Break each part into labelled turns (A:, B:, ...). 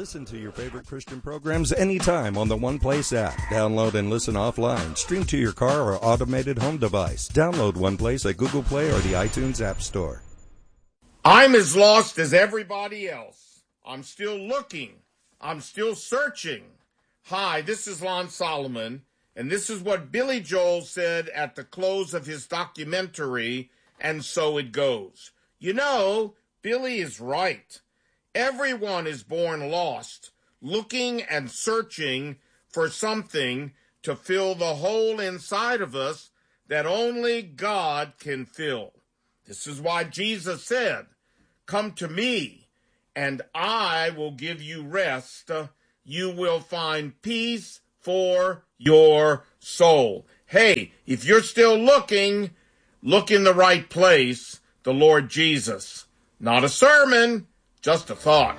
A: Listen to your favorite Christian programs anytime on the One Place app. Download and listen offline. Stream to your car or automated home device. Download One Place at Google Play or the iTunes App Store.
B: I'm as lost as everybody else. I'm still looking. I'm still searching. Hi, this is Lon Solomon, and this is what Billy Joel said at the close of his documentary, And So It Goes. You know, Billy is right. Everyone is born lost, looking and searching for something to fill the hole inside of us that only God can fill. This is why Jesus said, "Come to me, and I will give you rest. You will find peace for your soul." Hey, if you're still looking, look in the right place, the Lord Jesus. Not a sermon, just a thought.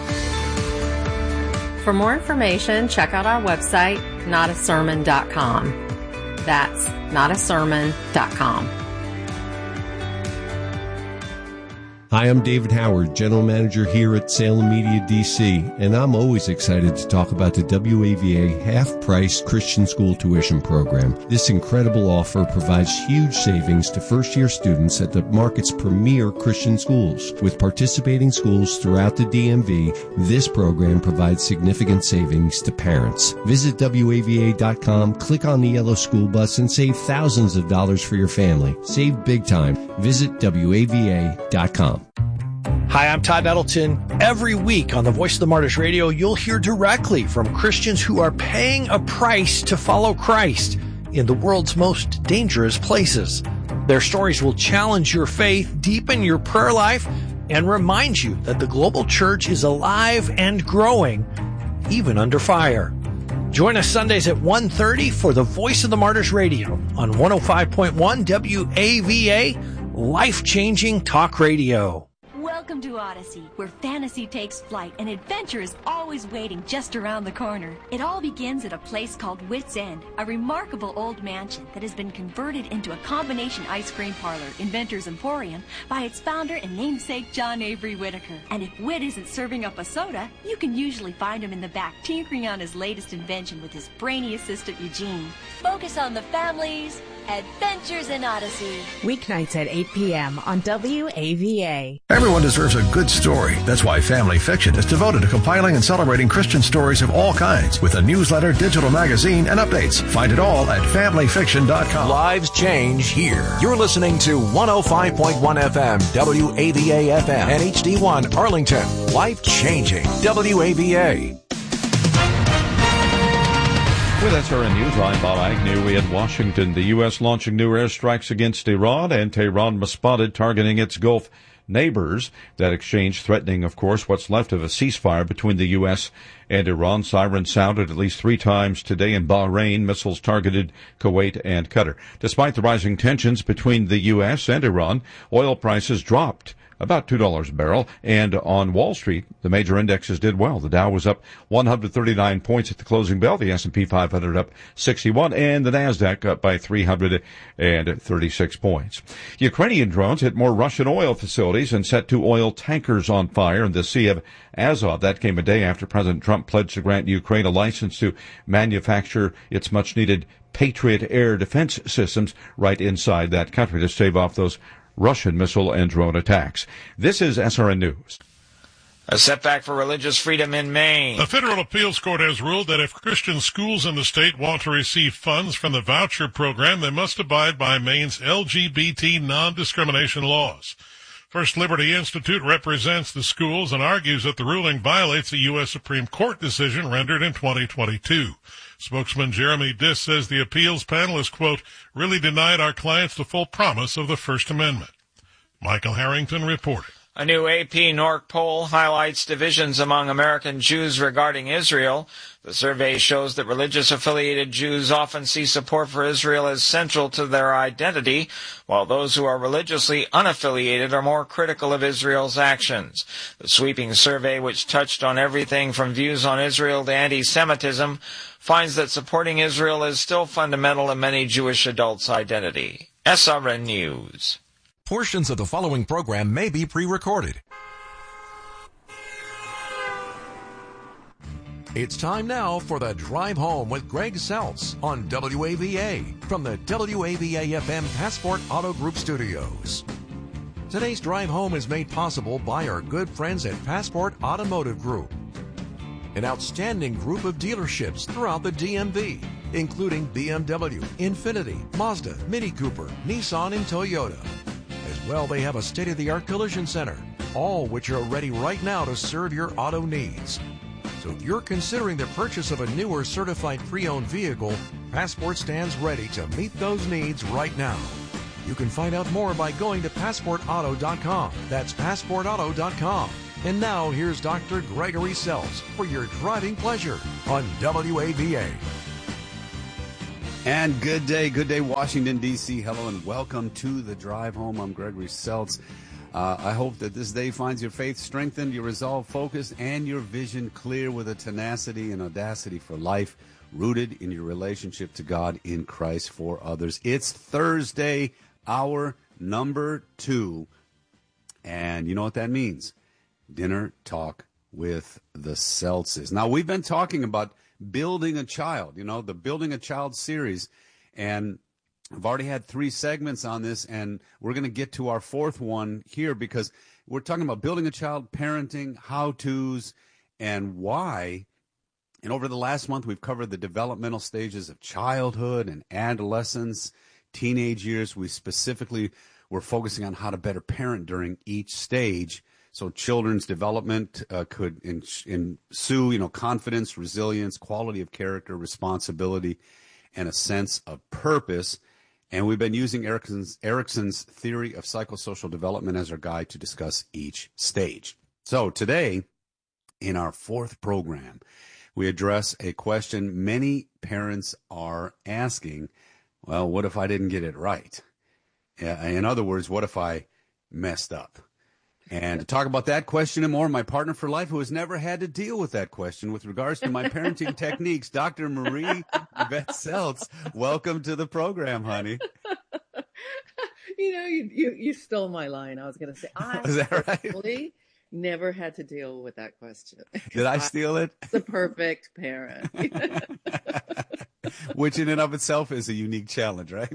C: For more information, check out our website, notasermon.com. That's notasermon.com.
D: Hi, I'm David Howard, General Manager here at Salem Media DC, and I'm always excited to talk about the WAVA half-price Christian school tuition program. This incredible offer provides huge savings to first-year students at the market's premier Christian schools. With participating schools throughout the DMV, this program provides significant savings to parents. Visit WAVA.com, click on the yellow school bus, and save thousands of dollars for your family. Save big time. Visit WAVA.com.
E: Hi, I'm Todd Nettleton. Every week on the Voice of the Martyrs Radio, you'll hear directly from Christians who are paying a price to follow Christ in the world's most dangerous places. Their stories will challenge your faith, deepen your prayer life, and remind you that the global church is alive and growing, even under fire. Join us Sundays at 1:30 for the Voice of the Martyrs Radio on 105.1 WAVA, life-changing talk radio.
F: Welcome to Odyssey, where fantasy takes flight and adventure is always waiting just around the corner. It all begins at a place called Wits End, a remarkable old mansion that has been converted into a combination ice cream parlor, Inventor's Emporium, by its founder and namesake John Avery Whitaker. And if Whit isn't serving up a soda, you can usually find him in the back tinkering on his latest invention with his brainy assistant Eugene. Focus on the families. Adventures in Odyssey.
G: Weeknights at 8 p.m. on WAVA.
H: Everyone deserves a good story. That's why Family Fiction is devoted to compiling and celebrating Christian stories of all kinds with a newsletter, digital magazine, and updates. Find it all at familyfiction.com.
I: Lives change here. You're listening to 105.1 FM, WAVA FM, and HD1 Arlington. Life changing. WAVA.
J: With SRN News, I'm Bob Agnew. We in Washington, the U.S. launching new airstrikes against Iran, and Tehran was spotted targeting its Gulf neighbors. That exchange threatening, of course, what's left of a ceasefire between the U.S. and Iran. Sirens sounded at least 3 times today in Bahrain. Missiles targeted Kuwait and Qatar. Despite the rising tensions between the U.S. and Iran, oil prices dropped about $2 a barrel, and on Wall Street, the major indexes did well. The Dow was up 139 points at the closing bell, the S&P 500 up 61, and the Nasdaq up by 336 points. Ukrainian drones hit more Russian oil facilities and set 2 oil tankers on fire in the Sea of Azov. That came a day after President Trump pledged to grant Ukraine a license to manufacture its much-needed Patriot air defense systems right inside that country to stave off those Russian missile and drone attacks. This is SRN News.
K: A setback for religious freedom in Maine.
L: The federal appeals court has ruled that if Christian schools in the state want to receive funds from the voucher program, they must abide by Maine's LGBT non-discrimination laws. First Liberty Institute represents the schools and argues that the ruling violates a U.S. Supreme Court decision rendered in 2022. Spokesman Jeremy Diss says the appeals panel is, quote, really denied our clients the full promise of the First Amendment. Michael Harrington reported.
K: A new AP NORC poll highlights divisions among American Jews regarding Israel. The survey shows that religious-affiliated Jews often see support for Israel as central to their identity, while those who are religiously unaffiliated are more critical of Israel's actions. The sweeping survey, which touched on everything from views on Israel to anti-Semitism, finds that supporting Israel is still fundamental in many Jewish adults' identity. SRN News.
I: Portions of the following program may be pre-recorded. It's time now for the Drive Home with Greg Seltz on WAVA from the WAVA-FM Passport Auto Group studios. Today's Drive Home is made possible by our good friends at Passport Automotive Group, an outstanding group of dealerships throughout the DMV, including BMW, Infiniti, Mazda, Mini Cooper, Nissan, and Toyota. As well, they have a state-of-the-art collision center, all which are ready right now to serve your auto needs. So if you're considering the purchase of a new or certified pre-owned vehicle, Passport stands ready to meet those needs right now. You can find out more by going to PassportAuto.com. That's PassportAuto.com. And now here's Dr. Gregory Seltz for your driving pleasure on WAVA.
M: And good day, Washington, D.C. Hello and welcome to the Drive Home. I'm Gregory Seltz. I hope that this day finds your faith strengthened, your resolve focused, and your vision clear with a tenacity and audacity for life, rooted in your relationship to God in Christ for others. It's Thursday, hour number 2, and you know what that means. Dinner Talk with the Seltzes. Now, we've been talking about building a child, the Building a Child series, and I've already had 3 segments on this, and we're going to get to our 4th one here because we're talking about building a child, parenting, how-tos, and why. And over the last month, we've covered the developmental stages of childhood and adolescence, teenage years. We specifically were focusing on how to better parent during each stage. So children's development could ensue, confidence, resilience, quality of character, responsibility, and a sense of purpose. And we've been using Erikson's theory of psychosocial development as our guide to discuss each stage. So today, in our 4th program, we address a question many parents are asking. Well, what if I didn't get it right? In other words, what if I messed up? And to talk about that question and more, my partner for life, who has never had to deal with that question with regards to my parenting techniques, Dr. Marie Yvette Seltz. Welcome to the program, honey.
N: You stole my line. I was going to say, I personally never had to deal with that question.
M: Did I steal it?
N: The perfect parent.
M: Which in and of itself is a unique challenge, right?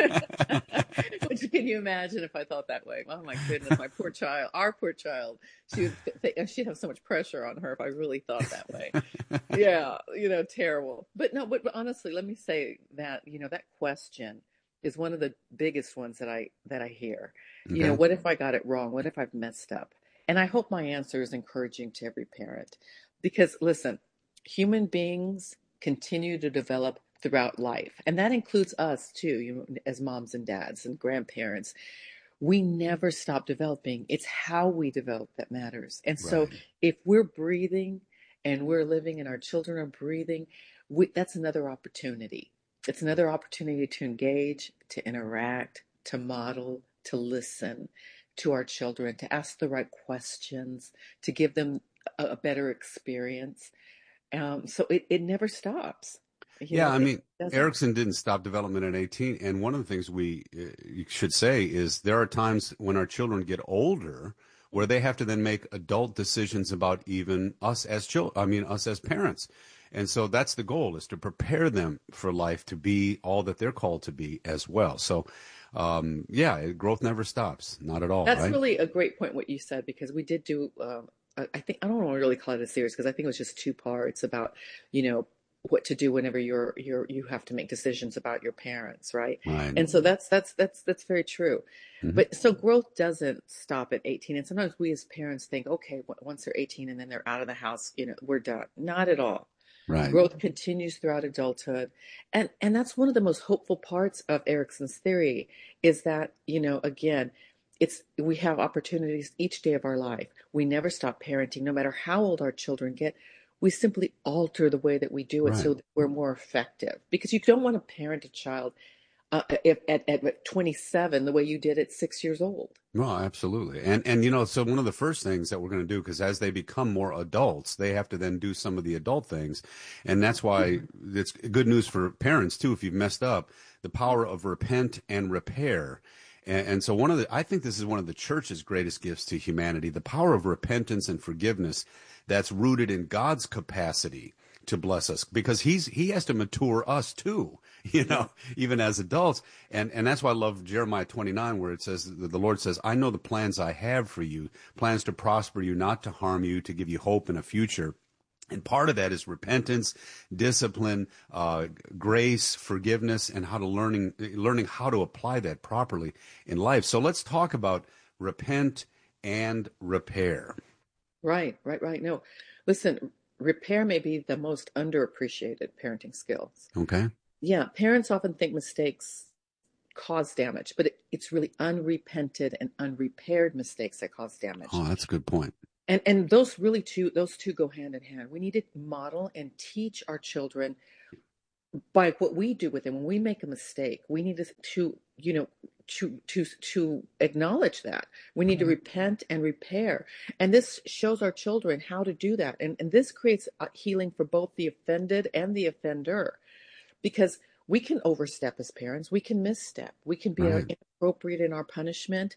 N: Which can you imagine if I thought that way? Oh my goodness, our poor child, she'd have so much pressure on her if I really thought that way. Yeah, terrible. But honestly, let me say that, that question is one of the biggest ones that I hear. Okay. What if I got it wrong? What if I've messed up? And I hope my answer is encouraging to every parent. Because listen, human beings continue to develop throughout life. And that includes us too, as moms and dads and grandparents. We never stop developing. It's how we develop that matters. And so if we're breathing and we're living and our children are breathing, that's another opportunity. It's another opportunity to engage, to interact, to model, to listen to our children, to ask the right questions, to give them a better experience. So it never stops.
M: Erikson didn't stop development at 18. And one of the things we should say is there are times when our children get older where they have to then make adult decisions about even us as us as parents. And so that's the goal, is to prepare them for life to be all that they're called to be as well. So, growth never stops. Not at all.
N: That's
M: right?
N: Really a great point, what you said, because we did do, I don't want to really call it a series because I think it was just 2 parts about, what to do whenever you have to make decisions about your parents, right? And so that's very true. Mm-hmm. But so growth doesn't stop at 18. And sometimes we as parents think, okay, once they're 18 and then they're out of the house, we're done. Not at all. Right. Growth continues throughout adulthood. And that's one of the most hopeful parts of Erikson's theory is that, again, we have opportunities each day of our life. We never stop parenting, no matter how old our children get. We simply alter the way that we do it so that we're more effective. Because you don't want to parent a child at 27 the way you did at 6 years old.
M: No, absolutely. And so one of the first things that we're going to do, because as they become more adults, they have to then do some of the adult things. And that's why it's good news for parents, too, if you've messed up, the power of repent and repair. And so I think this is one of the church's greatest gifts to humanity, the power of repentance and forgiveness that's rooted in God's capacity to bless us, because he has to mature us too, even as adults. And that's why I love Jeremiah 29, where it says, the Lord says, I know the plans I have for you, plans to prosper you, not to harm you, to give you hope in a future. And part of that is repentance, discipline, grace, forgiveness, and learning how to apply that properly in life. So let's talk about repent and repair.
N: Right. No, listen, repair may be the most underappreciated parenting skills.
M: Okay.
N: Yeah, parents often think mistakes cause damage, but it's really unrepented and unrepaired mistakes that cause damage.
M: Oh, that's a good point.
N: And those two go hand in hand. We need to model and teach our children by what we do with them. When we make a mistake, we need to acknowledge that. We need to repent and repair. And this shows our children how to do that. And this creates healing for both the offended and the offender, because we can overstep as parents. We can misstep. We can be inappropriate in our punishment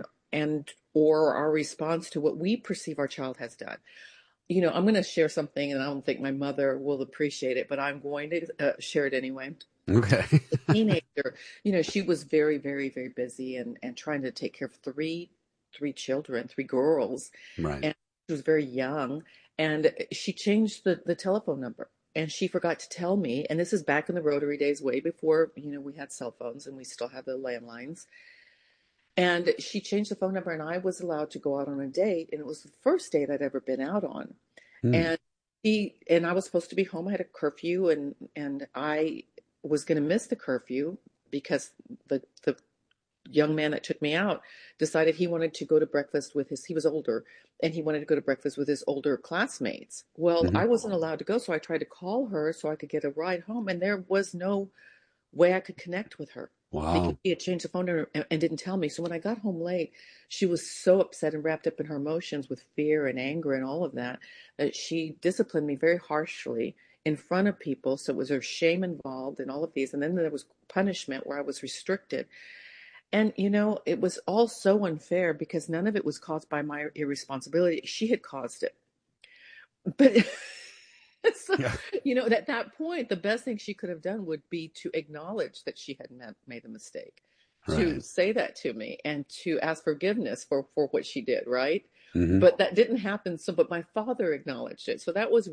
N: or our response to what we perceive our child has done. I'm going to share something, and I don't think my mother will appreciate it, but I'm going to share it anyway.
M: Okay.
N: A teenager, she was very, very, very busy and trying to take care of three children, 3 girls.
M: Right.
N: And she was very young, and she changed the telephone number. And she forgot to tell me, and this is back in the rotary days, way before, we had cell phones and we still have the landlines. And she changed the phone number, and I was allowed to go out on a date. And it was the first date I'd ever been out on. And I was supposed to be home. I had a curfew, and I was going to miss the curfew because the young man that took me out decided he wanted to go to breakfast with he was older, and he wanted to go to breakfast with his older classmates. Well, I wasn't allowed to go. So I tried to call her so I could get a ride home, and there was no way I could connect with her.
M: Wow.
N: Because she had changed the phone number and didn't tell me. So when I got home late, she was so upset and wrapped up in her emotions with fear and anger and all of that, that she disciplined me very harshly in front of people. So it was her shame involved in all of these. And then there was punishment where I was restricted. And, it was all so unfair because none of it was caused by my irresponsibility. She had caused it. But... So, at that point, the best thing she could have done would be to acknowledge that she had made a mistake, to say that to me and to ask forgiveness for what she did, right? But that didn't happen. But my father acknowledged it. So that was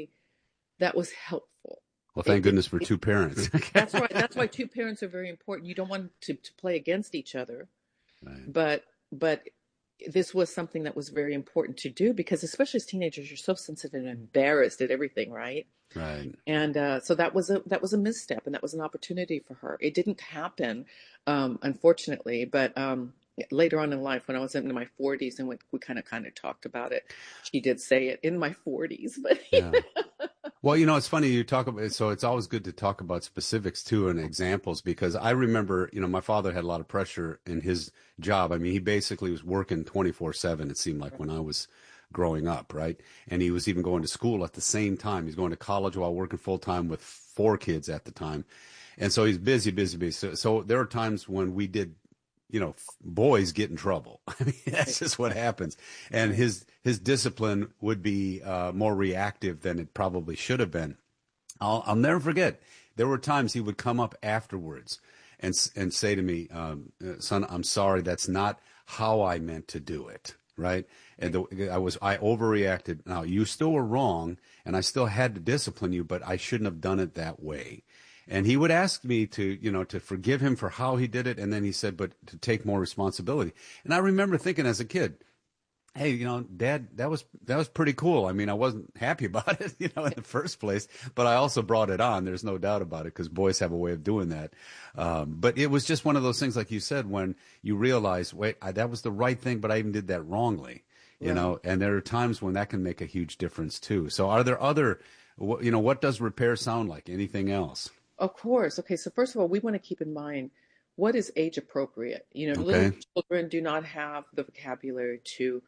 N: helpful.
M: Well, thank goodness for 2 parents.
N: That's right. That's why 2 parents are very important. You don't want to play against each other. Right. But this was something that was very important to do, because especially as teenagers, you're so sensitive and embarrassed at everything, right?
M: Right.
N: And so that was a misstep, and that was an opportunity for her. It didn't happen, unfortunately, but later on in life, when I was in my 40s and we kind of talked about it, she did say it in my 40s. But
M: Well, it's funny you talk about it. So it's always good to talk about specifics too and examples, because I remember, my father had a lot of pressure in his job. I mean, he basically was working 24/7. It seemed like when I was growing up, right? And he was even going to school at the same time. He's going to college while working full time with 4 kids at the time. And so he's busy. So there are times when we did, boys get in trouble. I mean, that's just what happens. And his discipline would be more reactive than it probably should have been. I'll never forget. There were times he would come up afterwards and say to me, son, I'm sorry. That's not how I meant to do it. Right. And I overreacted. Now, you still were wrong, and I still had to discipline you, but I shouldn't have done it that way. And he would ask me to forgive him for how he did it. And then he said, but to take more responsibility. And I remember thinking as a kid, hey, Dad, that was pretty cool. I mean, I wasn't happy about it, in the first place, but I also brought it on. There's no doubt about it, because boys have a way of doing that. But it was just one of those things, like you said, when you realize, wait, that was the right thing, but I even did that wrongly, and there are times when that can make a huge difference too. So are there other, what does repair sound like? Anything else?
N: Of course. Okay. So first of all, we want to keep in mind, what is age appropriate? Little children do not have the vocabulary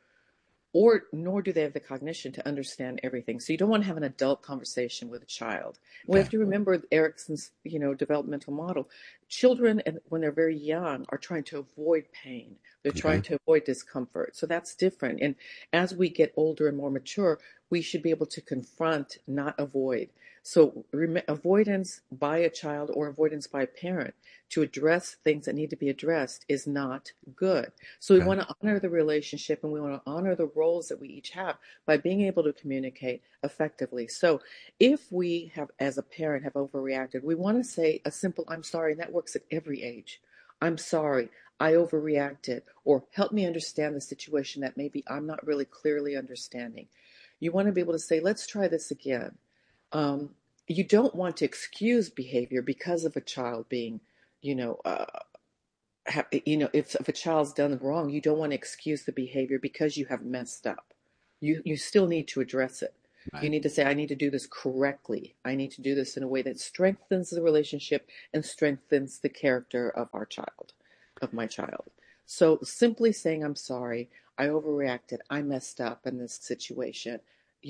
N: nor do they have the cognition to understand everything. So you don't want to have an adult conversation with a child. We have to remember Erickson's, developmental model. children, and when they're very young, are trying to avoid pain. They're trying to avoid discomfort. So that's different. And as we get older and more mature, we should be able to confront, not avoid. So avoidance by a child or avoidance by a parent to address things that need to be addressed is not good. So we want to honor the relationship, and we want to honor the roles that we each have by being able to communicate effectively. So if we have, as a parent, have overreacted, we want to say a simple "I'm sorry," and that works at every age. "I'm sorry, I overreacted," or "help me understand the situation that maybe I'm not really clearly understanding." You want to be able to say, "Let's try this again." You don't want to excuse behavior because of a child being, if a child's done wrong, you don't want to excuse the behavior because you have messed up. You still need to address it. Right. You need to say, "I need to do this correctly. I need to do this in a way that strengthens the relationship and strengthens the character of my child." So simply saying, "I'm sorry, I overreacted, I messed up in this situation,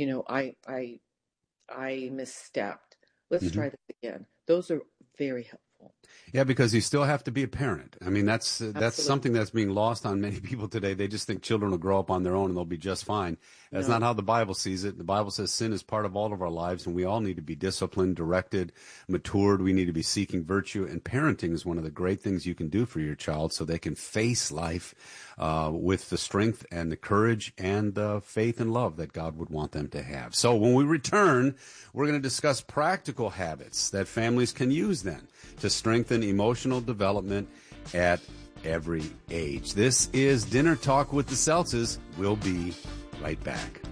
N: I misstepped. Let's try this again." Those are very helpful.
M: Yeah, because you still have to be a parent. I mean, that's something that's being lost on many people today. They just think children will grow up on their own and they'll be just fine. That's not how the Bible sees it. The Bible says sin is part of all of our lives, and we all need to be disciplined, directed, matured. We need to be seeking virtue, and parenting is one of the great things you can do for your child so they can face life with the strength and the courage and the faith and love that God would want them to have. So when we return, we're going to discuss practical habits that families can use then to strengthen emotional development at every age. This is Dinner Talk with the Seltzes. We'll be right back.